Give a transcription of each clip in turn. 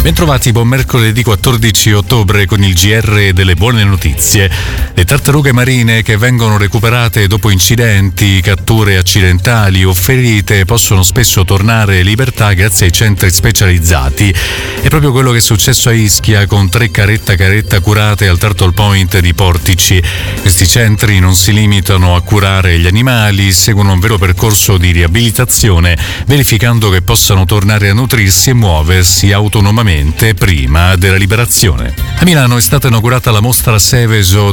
Bentrovati, buon mercoledì 14 ottobre con il GR delle buone notizie. Le tartarughe marine che vengono recuperate dopo incidenti, catture accidentali o ferite possono spesso tornare in libertà grazie ai centri specializzati. È proprio quello che è successo a Ischia con 3 caretta curate al Turtle Point di Portici. Questi centri non si limitano a curare gli animali, seguono un vero percorso di riabilitazione, verificando che possano tornare a nutrirsi e muoversi autonomamente prima della liberazione. A Milano è stata inaugurata la mostra Seveso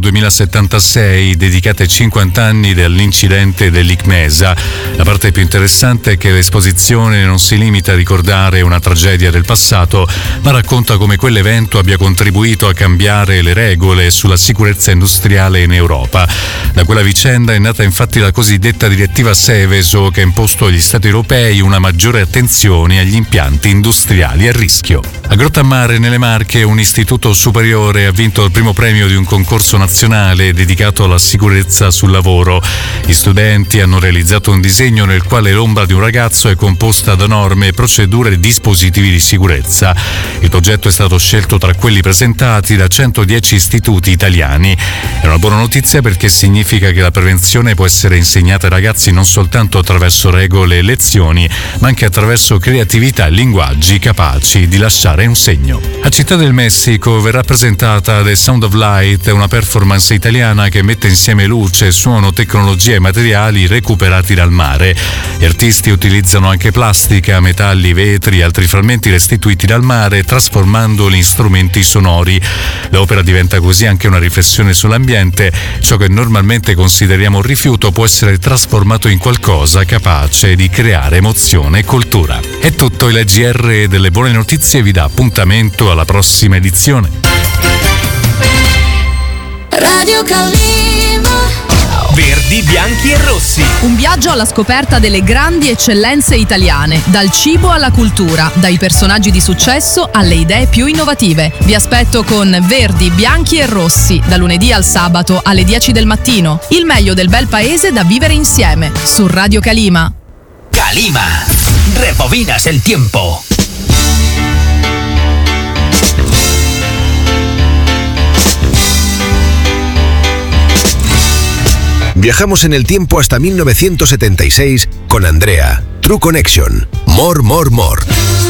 2076, dedicata ai 50 anni dall'incidente dell'ICMESA. La parte più interessante è che l'esposizione non si limita a ricordare una tragedia del passato, ma racconta come quell'evento abbia contribuito a cambiare le regole sulla sicurezza industriale in Europa. Da quella vicenda è nata infatti la cosiddetta direttiva Seveso, che ha imposto agli Stati europei una maggiore attenzione agli impianti industriali a rischio. A Grottammare, nelle Marche, un istituto superiore ha vinto il primo premio di un concorso nazionale dedicato alla sicurezza sul lavoro. Gli studenti hanno realizzato un disegno nel quale l'ombra di un ragazzo è composta da norme, procedure e dispositivi di sicurezza. Il progetto è stato scelto tra quelli presentati da 110 istituti italiani. È una buona notizia perché significa che la prevenzione può essere insegnata ai ragazzi non soltanto attraverso regole e lezioni, ma anche attraverso creatività e linguaggi capaci di lasciare un segno. A Città del Messico verrà presentata The Sound of Light, una performance italiana che mette insieme luce, suono, tecnologia e materiali recuperati dal mare. Gli artisti utilizzano anche plastica, metalli, vetri e altri frammenti restituiti dal mare, trasformandoli in strumenti sonori. L'opera diventa così anche una riflessione sull'ambiente. Ciò che normalmente consideriamo un rifiuto può essere trasformato in qualcosa capace di creare emozione e cultura. È tutto, il GR delle buone notizie vi dà appuntamento alla prossima edizione. Radio Calima. Verdi, bianchi e rossi. Un viaggio alla scoperta delle grandi eccellenze italiane, dal cibo alla cultura, dai personaggi di successo alle idee più innovative. Vi aspetto con Verdi, bianchi e rossi, da lunedì al sabato alle 10 del mattino. Il meglio del bel paese da vivere insieme, su Radio Calima. Calima, rebobinas el tiempo. Viajamos en el tiempo hasta 1976 con Andrea. True Connection. More, more, more.